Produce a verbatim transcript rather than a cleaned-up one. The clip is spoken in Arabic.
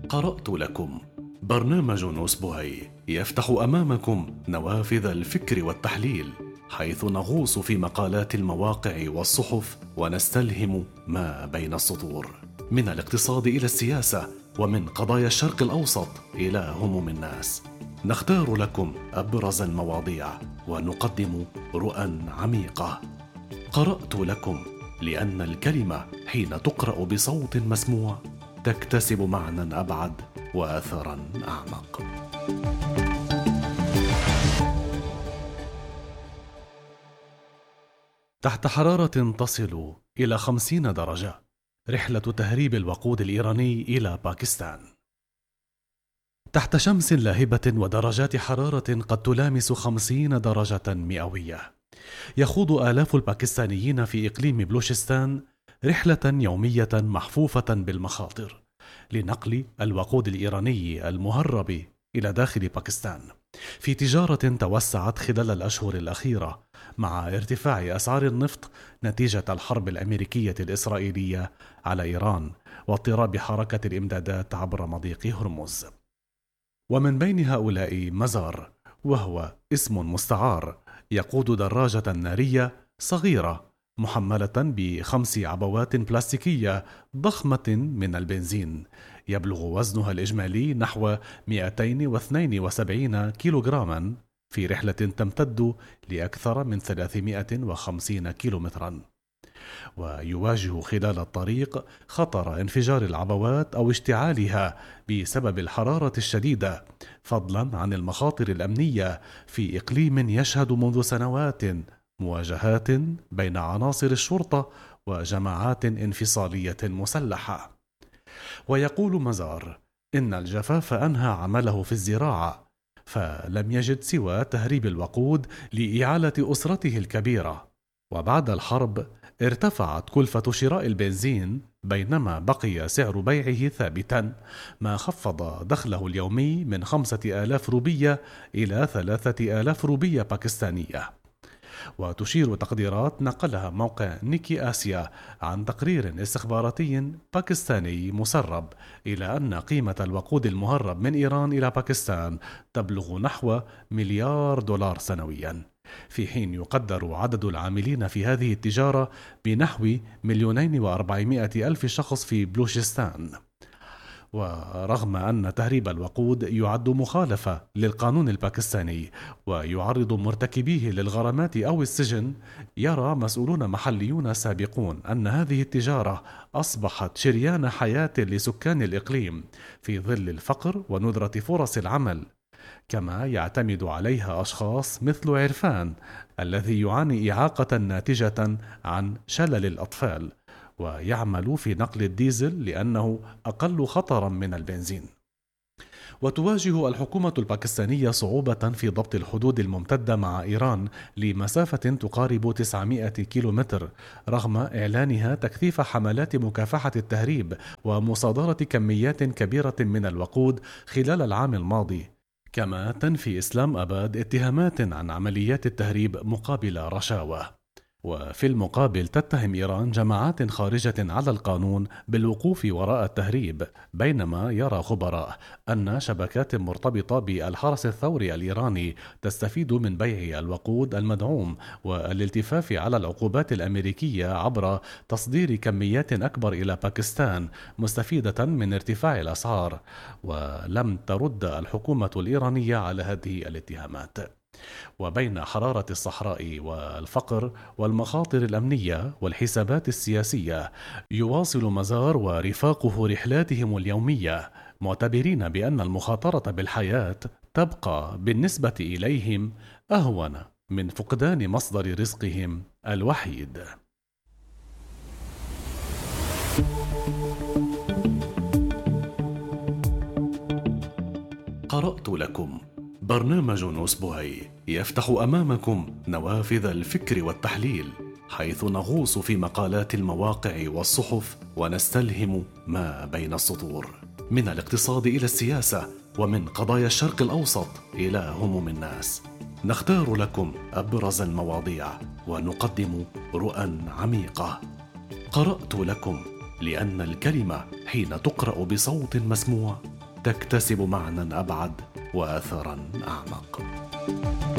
قرأت لكم برنامج أسبوعي يفتح أمامكم نوافذ الفكر والتحليل، حيث نغوص في مقالات المواقع والصحف ونستلهم ما بين السطور، من الاقتصاد إلى السياسة، ومن قضايا الشرق الأوسط إلى هموم الناس. نختار لكم أبرز المواضيع ونقدم رؤى عميقة. قرأت لكم لأن الكلمة حين تقرأ بصوت مسموع تكتسب معنى أبعد وأثرا أعمق. تحت حرارة تصل إلى خمسين درجة، رحلة تهريب الوقود الإيراني إلى باكستان. تحت شمس لاهبة ودرجات حرارة قد تلامس خمسين درجة مئوية، يخوض آلاف الباكستانيين في إقليم بلوشستان رحلة يومية محفوفة بالمخاطر لنقل الوقود الإيراني المهرب إلى داخل باكستان، في تجارة توسعت خلال الأشهر الأخيرة مع ارتفاع أسعار النفط نتيجة الحرب الأمريكية الإسرائيلية على إيران واضطراب حركة الإمدادات عبر مضيق هرمز. ومن بين هؤلاء مزار، وهو اسم مستعار، يقود دراجة نارية صغيرة محملة بخمس عبوات بلاستيكية ضخمة من البنزين، يبلغ وزنها الإجمالي نحو مئتين واثنين وسبعين كيلوغراما، في رحلة تمتد لأكثر من ثلاثمائة وخمسين كيلومترا. ويواجه خلال الطريق خطر انفجار العبوات أو اشتعالها بسبب الحرارة الشديدة، فضلا عن المخاطر الأمنية في إقليم يشهد منذ سنوات مواجهات بين عناصر الشرطة وجماعات انفصالية مسلحة. ويقول مزار إن الجفاف أنهى عمله في الزراعة، فلم يجد سوى تهريب الوقود لإعالة أسرته الكبيرة، وبعد الحرب ارتفعت كلفة شراء البنزين بينما بقي سعر بيعه ثابتا، ما خفض دخله اليومي من خمسة آلاف روبية إلى ثلاثة آلاف روبية باكستانية. وتشير تقديرات نقلها موقع نيكي آسيا عن تقرير استخباراتي باكستاني مسرب إلى أن قيمة الوقود المهرب من إيران إلى باكستان تبلغ نحو مليار دولار سنويا، في حين يقدر عدد العاملين في هذه التجارة بنحو مليونين وأربعمائة ألف شخص في بلوشستان. ورغم أن تهريب الوقود يعد مخالفة للقانون الباكستاني ويعرض مرتكبيه للغرامات أو السجن، يرى مسؤولون محليون سابقون أن هذه التجارة أصبحت شريان حياة لسكان الإقليم في ظل الفقر وندرة فرص العمل، كما يعتمد عليها أشخاص مثل عرفان الذي يعاني إعاقة ناتجة عن شلل الأطفال، ويعمل في نقل الديزل لأنه أقل خطرا من البنزين. وتواجه الحكومة الباكستانية صعوبة في ضبط الحدود الممتدة مع إيران لمسافة تقارب تسعمائة كيلومتر، رغم إعلانها تكثيف حملات مكافحة التهريب ومصادرة كميات كبيرة من الوقود خلال العام الماضي. كما تنفي إسلام أباد اتهامات عن عمليات التهريب مقابل رشاوى. وفي المقابل تتهم إيران جماعات خارجة على القانون بالوقوف وراء التهريب، بينما يرى خبراء أن شبكات مرتبطة بالحرس الثوري الإيراني تستفيد من بيع الوقود المدعوم والالتفاف على العقوبات الأمريكية عبر تصدير كميات أكبر إلى باكستان مستفيدة من ارتفاع الأسعار. ولم ترد الحكومة الإيرانية على هذه الاتهامات. وبين حرارة الصحراء والفقر والمخاطر الأمنية والحسابات السياسية، يواصل مزار ورفاقه رحلاتهم اليومية، معتبرين بأن المخاطرة بالحياة تبقى بالنسبة إليهم أهون من فقدان مصدر رزقهم الوحيد. قرأت لكم برنامج أسبوعي يفتح أمامكم نوافذ الفكر والتحليل، حيث نغوص في مقالات المواقع والصحف ونستلهم ما بين السطور، من الاقتصاد إلى السياسة، ومن قضايا الشرق الأوسط إلى هموم الناس. نختار لكم أبرز المواضيع ونقدم رؤى عميقة. قرأت لكم لأن الكلمة حين تقرأ بصوت مسموع تكتسب معنى أبعد وأثرا أعمق.